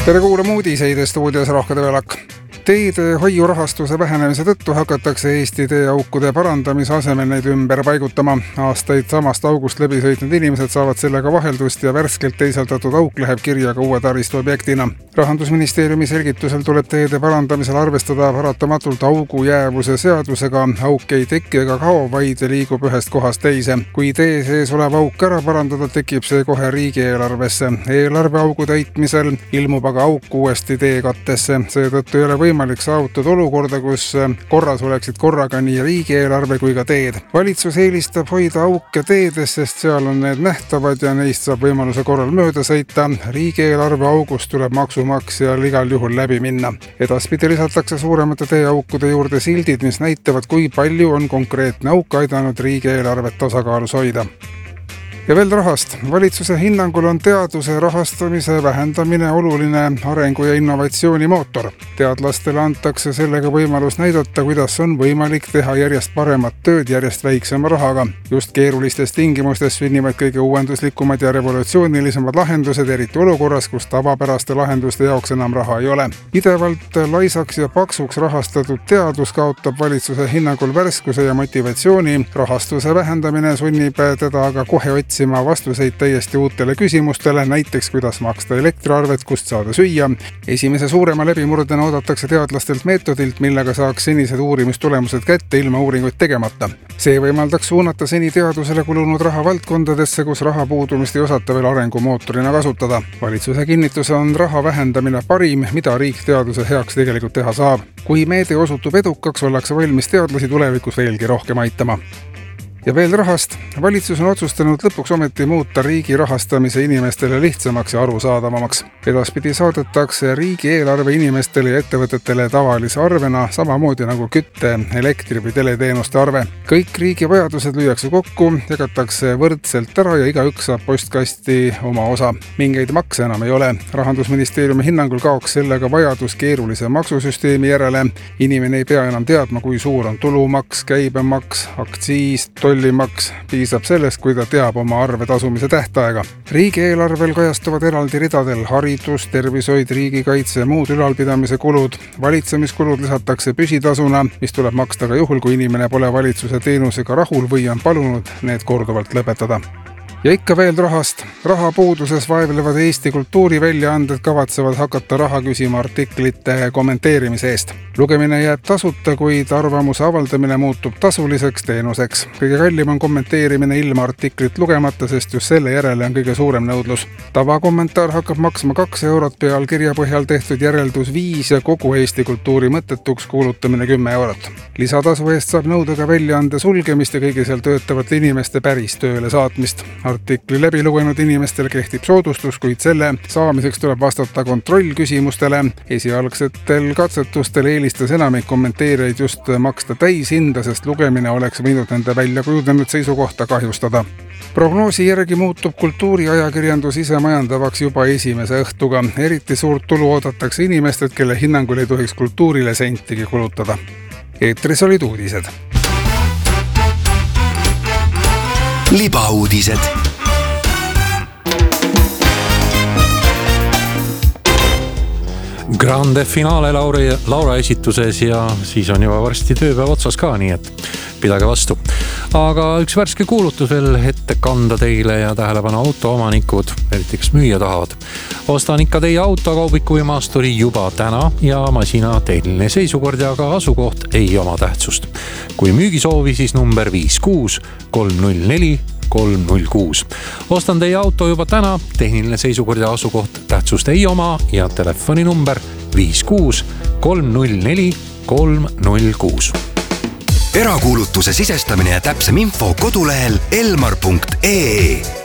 Tere kuulama uudiseid stuudios Rohke Tõvelak. Teede hoiurahastuse vähenemise tõttu hakatakse Eesti teeaukude parandamise asemel neid ümber paigutama. Aastaid samast august läbi sõitnud inimesed saavad sellega vaheldust ja värskelt teisaldatud auk läheb kirja ka uue taristuobjektina. Rahandusministeeriumi selgitusel tuleb teede parandamisel arvestada paratamatult augu jäävuse seadusega. Auk ei teki ega kao, vaid liigub ühest kohast teise. Kui tee sees olev auk ära parandada, tekib see kohe riigieelarvesse. Eelarveaugu täitmisel ilmub aga auk uuesti teekattesse. Seetõttu ei ole võimalik saavutada olukorda, kus korras oleksid korraga nii riigieelarve kui ka teed. Valitsus eelistab hoida auke teedes, sest seal on need nähtavad ja neist saab võimaluse korral mööda sõita. Riigieelarve august tuleb maksumaksjal igal juhul läbi minna. Edaspidi lisatakse suuremate teeaukude juurde sildid, mis näitavad, kui palju on konkreetne auk aidanud riigieelarvet tasakaalus hoida. Ja veel rahast. Valitsuse hinnangul on teaduse rahastamise vähendamine oluline arengu ja innovatsiooni mootor. Teadlastele antakse sellega võimalus näidata, kuidas on võimalik teha järjest paremat tööd järjest väiksema rahaga. Just keerulistes tingimustes sünnivad kõige uuenduslikumad ja revolutsioonilisemad lahendused, eriti olukorras, kus tavapäraste lahenduste jaoks enam raha ei ole. Pidevalt laisaks ja paksuks rahastatud teadus kaotab valitsuse hinnangul värskuse ja motivatsiooni. Rahastuse vähendamine sunnib teda aga kohe otsima vastuseid täiesti uutele küsimustele, näiteks kuidas maksta elektriarvet, kust saada süüa. Esimese suurema läbimurdena oodatakse teadlastelt meetodilt, millega saaks senised uurimistulemused kätte ilma uuringuid tegemata. See võimaldaks suunata seni teadusele kulunud raha valdkondadesse, kus raha puudumist ei osata veel arengumootorina kasutada. Valitsuse kinnitus on raha vähendamine parim, mida riik teaduse heaks tegelikult teha saab. Kui meede osutub edukaks, ollakse valmis teadlasi tulevikus veelgi rohkem aitama. Ja veel rahast. Valitsus on otsustanud lõpuks ometi muuta riigi rahastamise inimestele lihtsamaks ja arusaadavamaks. Edaspidi saadetakse riigieelarve inimestele ja ettevõtetele tavalise arvena, samamoodi nagu kütte, elektri või teleteenuste arve. Kõik riigi vajadused lüüakse kokku, jagatakse võrdselt ära ja igaüks saab postkasti oma osa. Mingeid makse enam ei ole. Rahandusministeeriumi hinnangul kaoks sellega vajadus keerulise maksusüsteemi järele. Inimene ei pea enam teadma, kui suur on tulumaks, käibemaks, aktsiis, tollimaks. Piisab sellest, kui ta teab oma arve tasumise tähtaega. Riigieelarvel kajastuvad eraldi ridadel haridus, tervishoid, riigikaitse ja muud ülalpidamise kulud. Valitsemiskulud lisatakse püsitasuna, mis tuleb maksta ka juhul, kui inimene pole valitsuse teenusega rahul või on palunud need korduvalt lõpetada. Ja ikka veel rahast. Rahapuuduses vaevlevad Eesti kultuuriväljaanded kavatsevad hakata raha küsima artiklite kommenteerimise eest. Lugemine jääb tasuta, kuid arvamuse avaldamine muutub tasuliseks teenuseks. Kõige kallim on kommenteerimine ilma artiklit lugemata, sest just selle järele on kõige suurem nõudlus. Tavakommentaar hakkab maksma 2 eurot, pealkirja põhjal tehtud järeldus 5 ja kogu Eesti kultuuri mõttetuks kuulutamine 10 eurot. Lisatasu eest saab nõuda ka väljaande sulgemist ja kõigi seal töötavate inimeste päris tööle saatmist. Artikli läbi lugenud inimestel kehtib soodustus, kuid selle saamiseks tuleb vastata kontrollküsimustele. Esialgsetel katsetustel eelistas enamik kommenteerijaid just maksta täishinda, sest lugemine oleks võinud nende välja kujunenud seisukohta kahjustada. Prognoosi järgi muutub kultuuriajakirjandus ise majandavaks juba esimese õhtuga. Eriti suurt tulu oodatakse inimestelt, kelle hinnangul ei tohiks kultuurile sentigi kulutada. Eetris olid uudised. Libauudised. Grande finaale Laura esituses ja siis on juba varsti tööpäev otsas ka, nii et pidage vastu. Aga üks värske kuulutus veel ette kanda teile ja tähelepanu autoomanikud, eriti kes müüa tahavad. Ostan ikka teie autokaubiku ja maasturi juba täna ja masina tehniline seisukord ja ka asukoht ei oma tähtsust. Kui müügisoovi, siis number 56 304 306. Ostan teie auto juba täna, tehniline seisukord ja asukoht tähtsust ei oma ja telefoninumber 56 304 306. Erakuulutuse sisestamine ja täpsem info kodulehel elmar.ee.